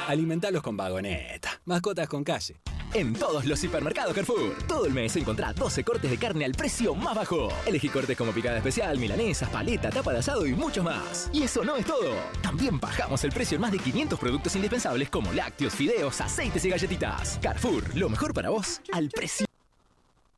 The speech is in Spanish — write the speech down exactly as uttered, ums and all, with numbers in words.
Alimentalos con Vagoneta. Mascotas con calle. En todos los hipermercados Carrefour. Todo el mes encontrá doce cortes de carne al precio más bajo. Elegí cortes como picada especial, milanesas, paleta, tapa de asado y mucho más. Y eso no es todo. También bajamos el precio en más de quinientos productos indispensables como lácteos, fideos, aceites y galletitas. Carrefour, lo mejor para vos al precio